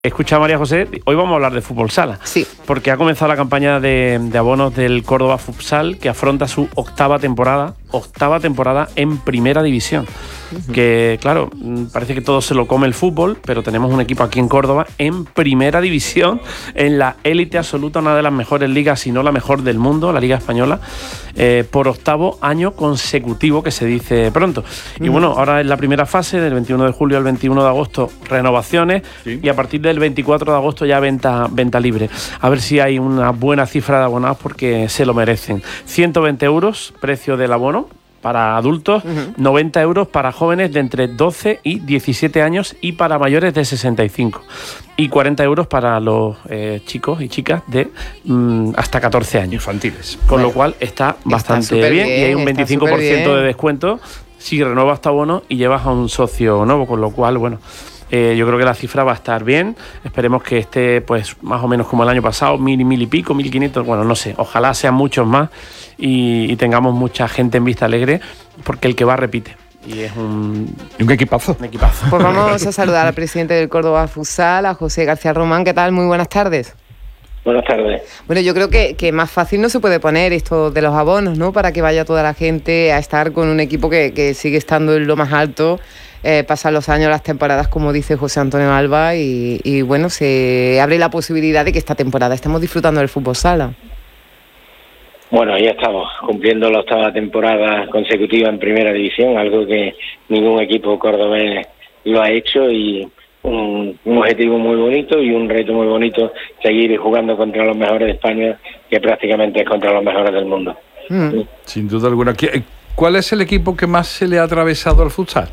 Escucha, María José, hoy vamos a hablar de fútbol sala. Sí. Porque ha comenzado la campaña de abonos del Córdoba Futsal, que afronta su octava temporada en Primera División. Que, claro, parece que todo se lo come el fútbol, pero tenemos un equipo aquí en Córdoba en Primera División, en la élite absoluta, una de las mejores ligas, si no la mejor del mundo, la Liga Española, por octavo año consecutivo, que se dice pronto. Y bueno, ahora en la primera fase, del 21 de julio al 21 de agosto, renovaciones, y a partir del 24 de agosto ya venta libre. A ver si hay una buena cifra de abonados, porque se lo merecen. 120 euros, precio del abono para adultos, 90 euros para jóvenes de entre 12 y 17 años y para mayores de 65. Y 40 euros para los chicos y chicas de hasta 14 años. Infantiles. Con lo cual está bastante bien y hay un 25% de descuento si renuevas tu abono y llevas a un socio nuevo, con lo cual, bueno, yo creo que la cifra va a estar bien. Esperemos que esté pues más o menos como el año pasado, mil y pico, 1.500, bueno, no sé, ojalá sean muchos más y tengamos mucha gente en Vista Alegre, porque el que va repite. Y es un equipazo. Un equipazo. Pues vamos a saludar al presidente del Córdoba Futsal, a José García Román. ¿Qué tal? Muy buenas tardes. Buenas tardes. Bueno, yo creo que más fácil no se puede poner esto de los abonos, ¿no? Para que vaya toda la gente a estar con un equipo que sigue estando en lo más alto. Pasan los años, las temporadas, como dice José Antonio Alba, y bueno, se abre la posibilidad de que esta temporada estemos disfrutando del fútbol sala. Bueno, ya estamos cumpliendo la octava temporada consecutiva en Primera División, algo que ningún equipo cordobés lo ha hecho, y un objetivo muy bonito y un reto muy bonito, seguir jugando contra los mejores de España, que prácticamente es contra los mejores del mundo. Sin duda alguna. ¿Cuál es el equipo que más se le ha atravesado al futsal?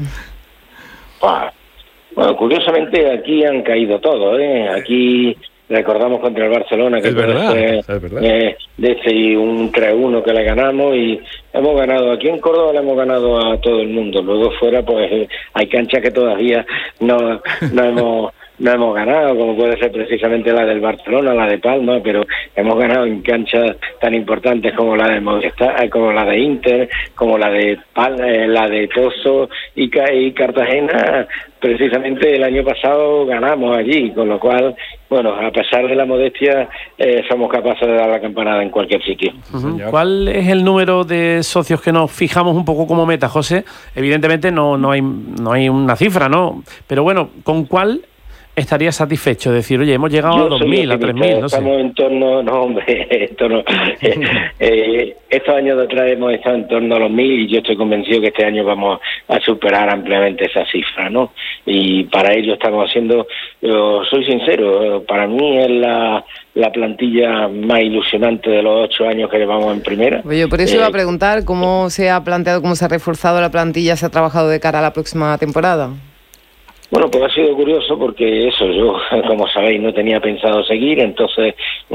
Bueno, curiosamente aquí han caído todos, ¿eh? Aquí recordamos contra el Barcelona, que es verdad. De ese un 3-1 que le ganamos, y hemos ganado aquí en Córdoba, le hemos ganado a todo el mundo. Luego fuera pues hay canchas que todavía no hemos ganado, como puede ser precisamente la del Barcelona, la de Palma, pero hemos ganado en canchas tan importantes como la de Movistar, como la de Inter, como la de la de Tosso y Cartagena. Precisamente el año pasado ganamos allí, con lo cual, bueno, a pesar de la modestia, somos capaces de dar la campanada en cualquier sitio. ¿Cuál es el número de socios que nos fijamos un poco como meta, José? Evidentemente no hay una cifra, ¿no? Pero bueno, ¿con cuál estaría satisfecho? Decir, oye, hemos llegado a 2.000, a 3.000, no sé. Estamos en torno, no hombre, esto no. Estos años de atrás hemos estado en torno a los 1.000, y yo estoy convencido que este año vamos a superar ampliamente esa cifra, ¿no? Y para ello estamos haciendo, soy sincero, para mí es la plantilla más ilusionante de los 8 años que llevamos en primera. Oye, por eso iba a preguntar cómo se ha planteado, cómo se ha reforzado la plantilla, se ha trabajado de cara a la próxima temporada. Bueno, pues ha sido curioso porque yo, como sabéis, no tenía pensado seguir, entonces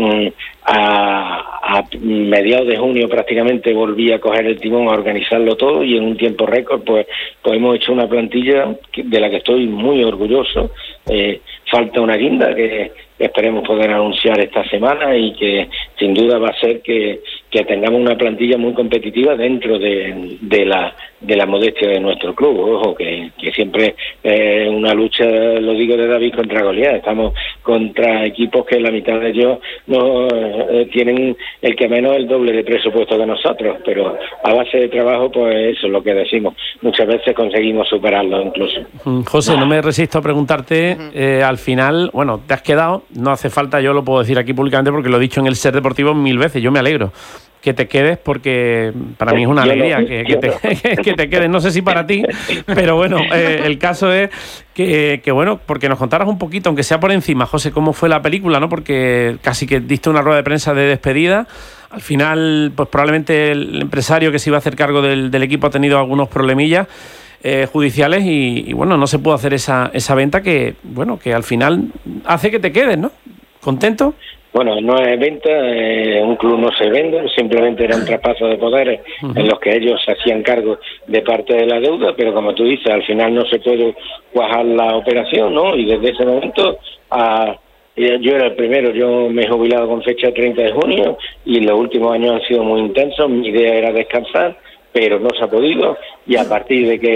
a mediados de junio prácticamente volví a coger el timón, a organizarlo todo, y en un tiempo récord pues hemos hecho una plantilla de la que estoy muy orgulloso. Falta una guinda que esperemos poder anunciar esta semana, y que sin duda va a ser que tengamos una plantilla muy competitiva dentro de la modestia de nuestro club. Ojo, que siempre una lucha, lo digo, de David contra Goliat. Estamos contra equipos que la mitad de ellos no tienen el que menos el doble de presupuesto que nosotros, pero a base de trabajo, pues eso es lo que decimos. Muchas veces conseguimos superarlo incluso. José, no me resisto a preguntarte, al final, bueno, te has quedado, no hace falta, yo lo puedo decir aquí públicamente porque lo he dicho en el Ser Deportivo 1000 veces, yo me alegro que te quedes, porque para mí es una alegría que te quedes, no sé si para ti, pero bueno, el caso es que bueno, porque nos contaras un poquito, aunque sea por encima, José, cómo fue la película, ¿no? Porque casi que diste una rueda de prensa de despedida. Al final, pues probablemente el empresario que se iba a hacer cargo del equipo ha tenido algunos problemillas judiciales, y bueno, no se pudo hacer esa venta que, bueno, que al final hace que te quedes, ¿no? ¿Contento? Bueno, no es venta, un club no se vende, simplemente era un traspaso de poderes en los que ellos se hacían cargo de parte de la deuda, pero como tú dices, al final no se puede cuajar la operación, ¿no? Y desde ese momento yo era el primero, yo me he jubilado con fecha 30 de junio, y los últimos años han sido muy intensos. Mi idea era descansar, pero no se ha podido, y a partir de que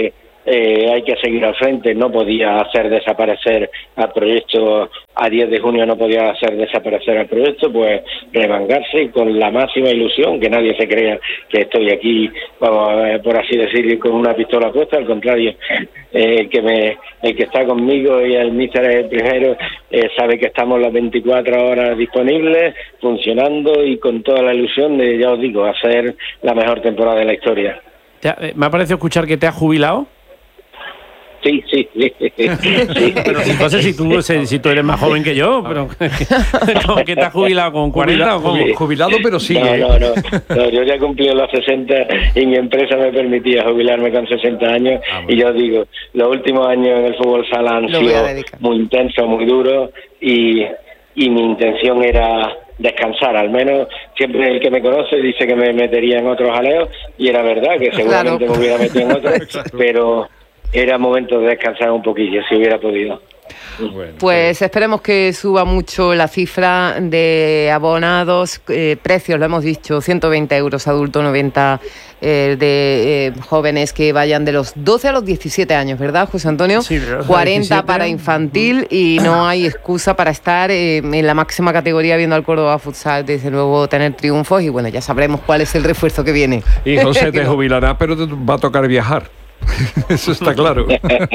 hay que seguir al frente, no podía hacer desaparecer al proyecto, a 10 de junio no podía hacer desaparecer al proyecto, pues remangarse con la máxima ilusión, que nadie se crea que estoy aquí, vamos a ver, por así decir, con una pistola puesta, al contrario, el que está conmigo y el míster es el primero, sabe que estamos las 24 horas disponibles, funcionando y con toda la ilusión de, ya os digo, hacer la mejor temporada de la historia. Me ha parecido escuchar que te has jubilado. Sí. Pero entonces si tú eres más joven que yo, pero ¿cómo que te has jubilado con 40 o cómo? Jubilado, pero sí. No, yo ya cumplí los 60 y mi empresa me permitía jubilarme con 60 años. Y yo digo, los últimos años en el fútbol sala han sido muy intensos, muy duros y mi intención era descansar. Al menos siempre el que me conoce dice que me metería en otros jaleos y era verdad que seguramente me hubiera metido en otros, pero era momento de descansar un poquillo, si hubiera podido. Bueno, pues esperemos que suba mucho la cifra de abonados, precios, lo hemos dicho, 120 euros adulto, 90 de jóvenes que vayan de los 12 a los 17 años, ¿verdad, José Antonio? Sí, 40 para infantil y no hay excusa para estar en la máxima categoría viendo al Córdoba Futsal, desde luego tener triunfos y bueno, ya sabremos cuál es el refuerzo que viene. Y José te jubilará, pero te va a tocar viajar. Eso está claro.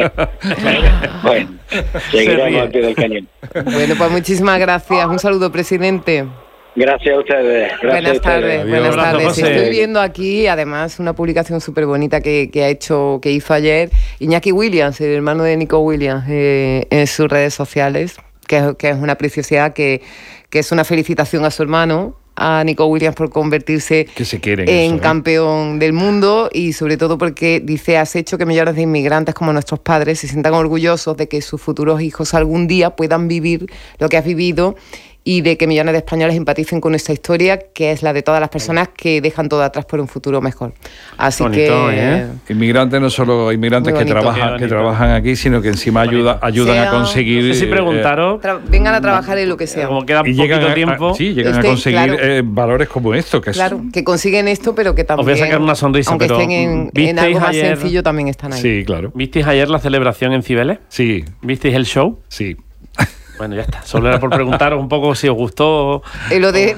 Bueno, seguiremos al pie del cañón. Bueno, pues muchísimas gracias. Un saludo, presidente. Gracias a ustedes. Buenas tardes. Buenas tardes. Estoy viendo aquí, además, una publicación súper bonita que hizo ayer Iñaki Williams, el hermano de Nico Williams, en sus redes sociales, que es una preciosidad, que es una felicitación a su hermano, a Nico Williams, por convertirse en campeón del mundo y sobre todo porque dice: has hecho que millones de inmigrantes como nuestros padres se sientan orgullosos de que sus futuros hijos algún día puedan vivir lo que has vivido y de que millones de españoles empaticen con esta historia, que es la de todas las personas que dejan todo atrás por un futuro mejor. Así bonito, que... Inmigrantes, no solo inmigrantes que trabajan aquí, sino que encima ayudan a conseguir... No sé si preguntaros... vengan a trabajar en lo que sea. Como queda poquito tiempo... llegan a conseguir valores como esto. Que consiguen esto, pero que también... Os voy a sacar una sonrisa, aunque pero... estén en algo más sencillo, también están ahí. Sí, claro. ¿Visteis ayer la celebración en Cibeles? Sí. ¿Visteis el show? Sí. Bueno, ya está. Solo era por preguntaros un poco si os gustó. Lo de...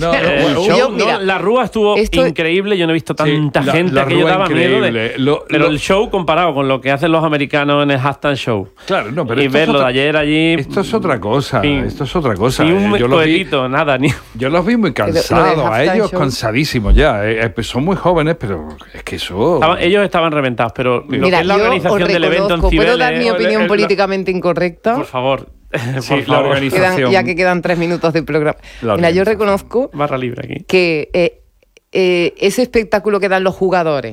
el show, mira, la rúa estuvo increíble. Yo no he visto tanta gente que yo daba miedo de... Pero el show comparado con lo que hacen los americanos en el halftime show. Claro, no, pero y verlo de ayer allí... Esto es otra cosa. Esto es otra cosa. Ni un cohetito, nada. Yo los vi muy cansados. A ellos cansadísimos ya. Son muy jóvenes, pero es que eso... Ellos estaban reventados, pero lo que es la organización del evento en Cibeles... ¿Puedo dar mi opinión políticamente incorrecta? Por favor. Sí, la organización. Ya que quedan 3 minutos del programa. Mira, yo reconozco barra libre aquí, que ese espectáculo que dan los jugadores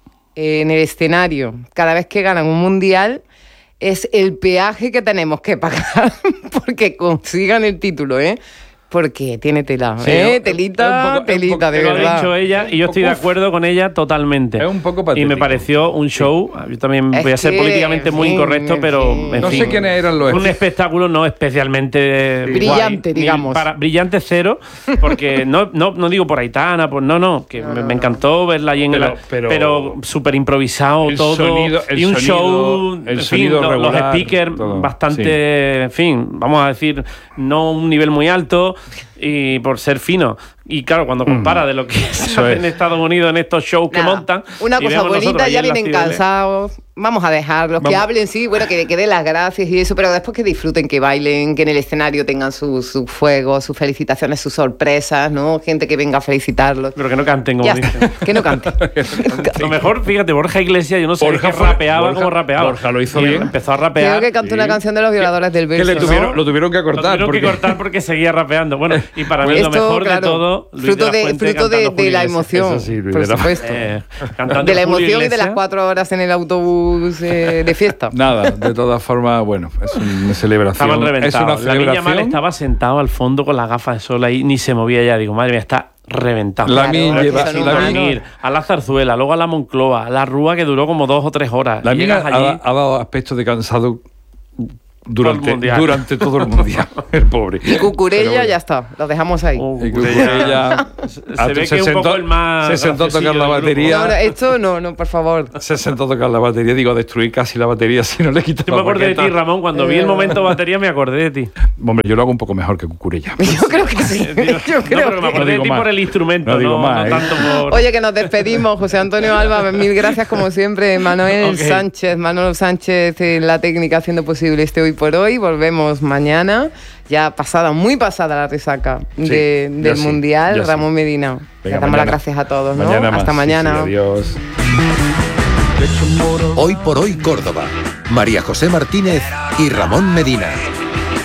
en el escenario cada vez que ganan un mundial es el peaje que tenemos que pagar porque consigan el título, porque tiene tela, telita, de verdad. Lo ha dicho ella y yo estoy de acuerdo con ella totalmente. Es un poco patético. Y me pareció un show, yo también voy a ser políticamente muy incorrecto, pero no sé quiénes eran los... Un espectáculo no especialmente brillante, digamos. Brillante cero, porque no digo por Aitana, que me encantó verla allí pero súper improvisado todo. Y un show, el sonido regular, los speakers bastante, en fin, vamos a decir, no un nivel muy alto. Y por ser fino. Y claro, cuando compara de lo que se hace en Estados Unidos en estos shows que montan. Una cosa bonita, ya vienen cansados. Vamos a dejarlos, que hablen, sí, bueno, que den las gracias y eso, pero después que disfruten, que bailen, que en el escenario tengan su fuego, sus felicitaciones, sus sorpresas, ¿no? Gente que venga a felicitarlos. Pero que no canten, como dicen. Que no canten. Lo mejor, fíjate, Borja Iglesias, yo no sé qué rapeaba como rapeaba. Borja lo hizo bien. Empezó a rapear. Creo que cantó una canción de los violadores del verso. Que lo tuvieron que cortar. Lo tuvieron que cortar porque seguía rapeando. Bueno, y para mí lo mejor de todo, fruto de la emoción, por supuesto. De la emoción y de las 4 horas en el autobús de fiesta. Nada, de todas formas, bueno, es una celebración. Estaban reventados. Es una celebración. La niña mal estaba sentado al fondo con las gafas de sol ahí, ni se movía ya. Digo, madre mía, está reventado. La mina lleva a la Zarzuela, luego a la Moncloa, a la Rúa, que duró como 2 o 3 horas. La mina ha dado aspecto de cansado durante todo el mundial, el pobre. Y Cucurella ya está, lo dejamos ahí. Cucurella se ve que es un poco el más. Se sentó a tocar la batería. No, esto no, por favor. Se sentó a tocar la batería, digo, a destruir casi la batería si no le quitas la Yo me acordé de ti, Ramón, cuando vi el momento batería me acordé de ti. Hombre, yo lo hago un poco mejor que Cucurella. Yo creo que sí. Yo creo pero me acordé de ti por el instrumento, no tanto por. Oye, que nos despedimos, José Antonio Alba, mil gracias como siempre, Manolo Sánchez en la técnica haciendo posible este Hoy por Hoy. Volvemos mañana, ya muy pasada la resaca del Mundial. Ramón Medina, le damos las gracias a todos, ¿no? Hasta mañana. Sí, adiós. Hoy por Hoy Córdoba. María José Martínez y Ramón Medina.